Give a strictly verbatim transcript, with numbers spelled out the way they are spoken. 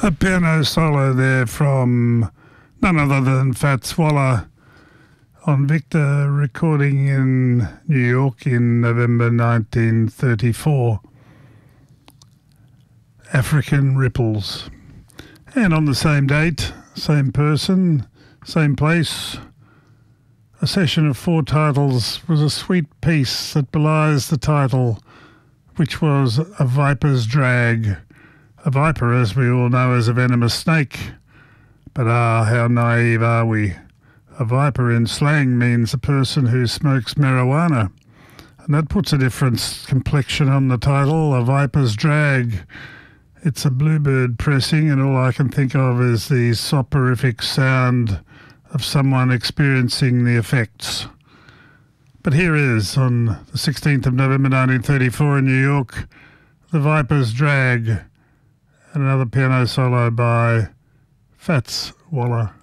A piano solo there from none other than Fats Waller on Victor, recording in New York in November nineteen thirty-four. African Ripples. And on the same date, same person, same place, a session of four titles was a sweet piece that belies the title, which was A Viper's Drag. A viper, as we all know, is a venomous snake. But ah, how naive are we? A viper in slang means a person who smokes marijuana. And that puts a different complexion on the title, A Viper's Drag. It's a bluebird pressing, and all I can think of is the soporific sound of someone experiencing the effects. But here is, on the sixteenth of November nineteen thirty-four in New York, The Viper's Drag, and another piano solo by Fats Waller.